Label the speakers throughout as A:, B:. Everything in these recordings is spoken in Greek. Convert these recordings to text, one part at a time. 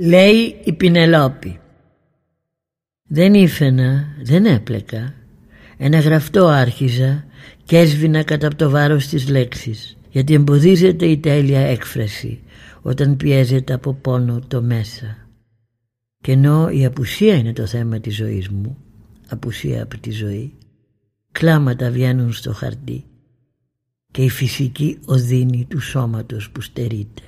A: Λέει η Πινελόπη. Δεν ήφαινα, δεν έπλεκα. Ένα γραφτό άρχιζα και έσβηνα κατά από το βάρος της λέξης, γιατί εμποδίζεται η τέλεια έκφραση όταν πιέζεται από πόνο το μέσα. Και ενώ η απουσία είναι το θέμα της ζωής μου, απουσία από τη ζωή, κλάματα βγαίνουν στο χαρτί και η φυσική οδύνη του σώματος που στερείται.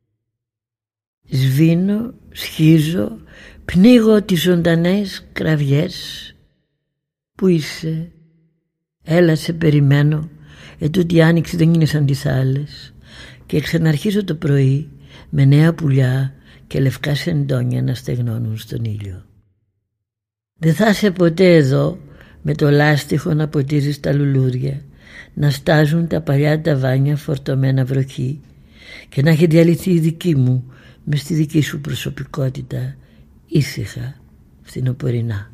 A: Σβήνω, σχίζω, πνίγω τις ζωντανές κραυγές. Πού είσαι? Έλα, σε περιμένω. Ετούτη η άνοιξη δεν είναι σαν τις άλλες. Και ξαναρχίζω το πρωί με νέα πουλιά και λευκά σεντόνια να στεγνώνουν στον ήλιο. Δεν θα είσαι ποτέ εδώ με το λάστιχο να ποτίζεις τα λουλούδια, να στάζουν τα παλιά ταβάνια φορτωμένα βροχή και να έχει διαλυθεί η δική μου μες στη δική σου προσωπικότητα, ήσυχα, φθινοπορεινά.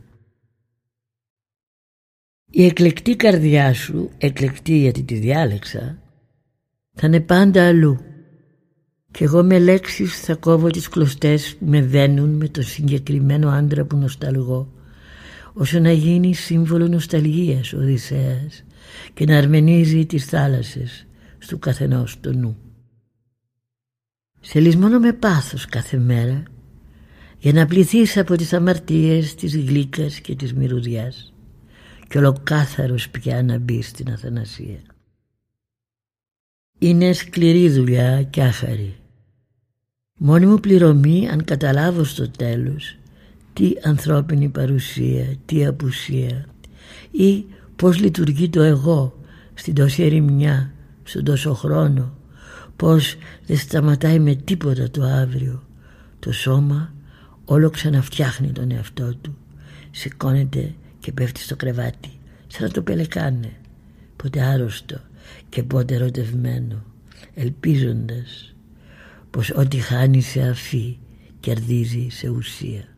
A: Η εκλεκτή καρδιά σου, εκλεκτή γιατί τη διάλεξα, θα είναι πάντα αλλού και εγώ με λέξεις θα κόβω τις κλωστές που με δένουν με το συγκεκριμένο άντρα που νοσταλγώ, ώστε να γίνει σύμβολο νοσταλγίας ο Οδυσσέας και να αρμενίζει τις θάλασσες στου καθενός το νου. Σε λησμονώ με πάθος κάθε μέρα για να πληθείς από τις αμαρτίες της γλύκας και της μυρωδιάς και ολοκάθαρος πια να μπει στην αθανασία. Είναι σκληρή δουλειά και άχαρη. Μόνη μου πληρωμή αν καταλάβω στο τέλος τι ανθρώπινη παρουσία, τι απουσία ή πώς λειτουργεί το εγώ στην τόση ερημιά, στον τόσο χρόνο, πως δεν σταματάει με τίποτα το αύριο. Το σώμα όλο ξαναφτιάχνει τον εαυτό του, σηκώνεται και πέφτει στο κρεβάτι σαν να το πελεκάνε, πότε άρρωστο και πότε ερωτευμένο, ελπίζοντας πως ό,τι χάνει σε αφή κερδίζει σε ουσία.